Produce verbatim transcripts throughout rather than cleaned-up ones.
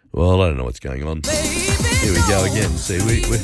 Well, I don't know what's going on. Here we go again. See, we... we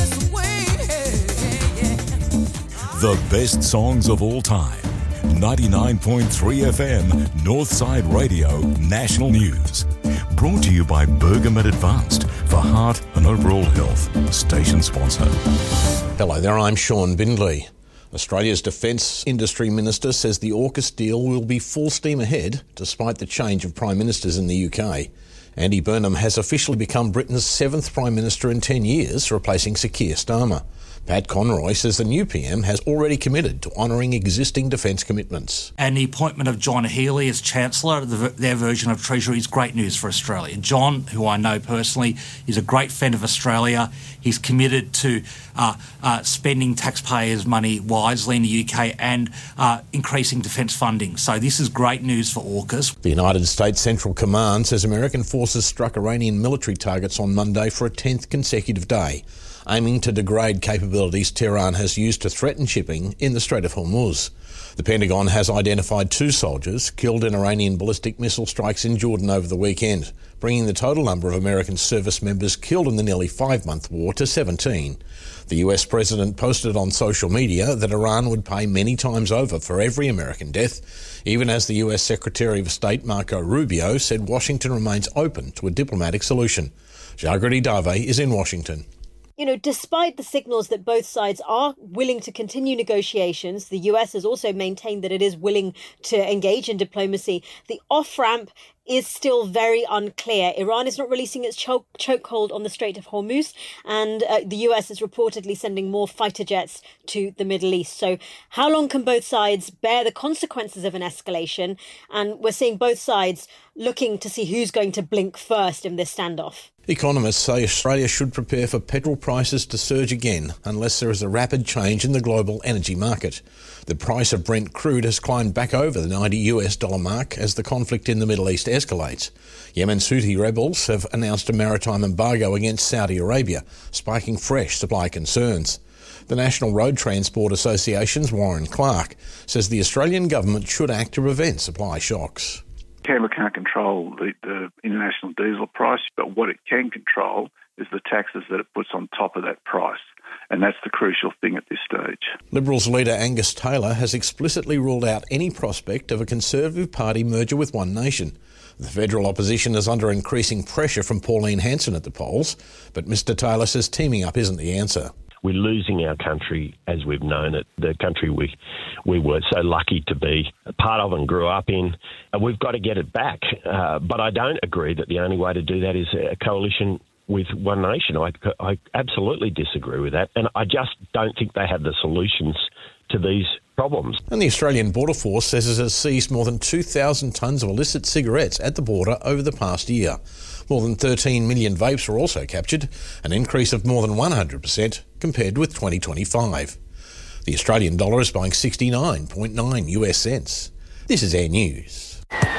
The best songs of all time. ninety-nine point three F M, Northside Radio, National News. Brought to you by Bergamet Advanced for heart and overall health. Station sponsor. Hello there, I'm Sean Bindley. Australia's Defence Industry Minister says the AUKUS deal will be full steam ahead despite the change of Prime Ministers in the U K. Andy Burnham has officially become Britain's seventh Prime Minister in ten years, replacing Sir Keir Starmer. Pat Conroy says the new P M has already committed to honouring existing defence commitments. And the appointment of John Healey as Chancellor, the, their version of Treasury, is great news for Australia. John, who I know personally, is a great friend of Australia. He's committed to uh, uh, spending taxpayers' money wisely in the U K and uh, increasing defence funding. So this is great news for AUKUS. The United States Central Command says American forces struck Iranian military targets on Monday for a tenth consecutive day, aiming to degrade capabilities Tehran has used to threaten shipping in the Strait of Hormuz. The Pentagon has identified two soldiers killed in Iranian ballistic missile strikes in Jordan over the weekend, bringing the total number of American service members killed in the nearly five-month war to seventeen. The U S president posted on social media that Iran would pay many times over for every American death, even as the U S Secretary of State Marco Rubio said Washington remains open to a diplomatic solution. Jagrati Dave is in Washington. You know, despite the signals that both sides are willing to continue negotiations, the U S has also maintained that it is willing to engage in diplomacy. The off-ramp is still very unclear. Iran is not releasing its choke chokehold on the Strait of Hormuz, and uh, the U S is reportedly sending more fighter jets to the Middle East. So how long can both sides bear the consequences of an escalation? And we're seeing both sides looking to see who's going to blink first in this standoff. Economists say Australia should prepare for petrol prices to surge again unless there is a rapid change in the global energy market. The price of Brent crude has climbed back over the ninety US dollar mark as the conflict in the Middle East escalates. Yemen's Houthi rebels have announced a maritime embargo against Saudi Arabia, spiking fresh supply concerns. The National Road Transport Association's Warren Clark says the Australian government should act to prevent supply shocks. Canberra can't control the, the international diesel price, but what it can control is the taxes that it puts on top of that price. And that's the crucial thing at this stage. Liberals leader Angus Taylor has explicitly ruled out any prospect of a Conservative Party merger with One Nation. The federal opposition is under increasing pressure from Pauline Hanson at the polls, but Mr Taylor says teaming up isn't the answer. We're losing our country as we've known it, the country we we were so lucky to be a part of and grew up in. And we've got to get it back. Uh, but I don't agree that the only way to do that is a coalition with One Nation. I, I absolutely disagree with that. And I just don't think they have the solutions to these problems. And the Australian Border Force says it has seized more than two thousand tonnes of illicit cigarettes at the border over the past year. More than thirteen million vapes were also captured, an increase of more than one hundred percent compared with twenty twenty-five. The Australian dollar is buying sixty-nine point nine US cents. This is Air News.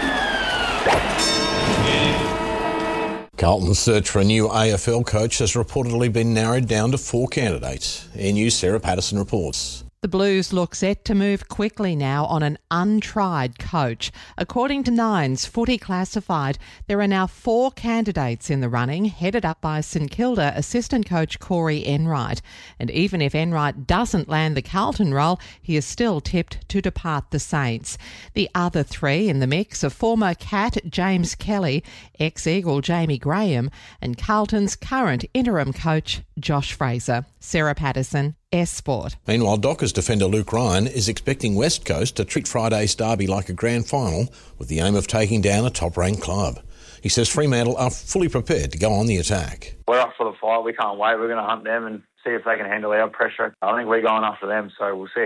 Carlton's search for a new A F L coach has reportedly been narrowed down to four candidates. Air News' Sarah Patterson reports. The Blues look set to move quickly now on an untried coach. According to Nine's Footy Classified, there are now four candidates in the running, headed up by St Kilda assistant coach Corey Enright. And even if Enright doesn't land the Carlton role, he is still tipped to depart the Saints. The other three in the mix are former Cat James Kelly, ex-Eagle Jamie Graham, and Carlton's current interim coach Josh Fraser. Sarah Patterson, S Sport. Meanwhile, Dockers defender Luke Ryan is expecting West Coast to treat Friday's derby like a grand final with the aim of taking down a top-ranked club. He says Fremantle are fully prepared to go on the attack. We're up for the fight. We can't wait. We're going to hunt them and see if they can handle our pressure. I think we're going after them, so we'll see.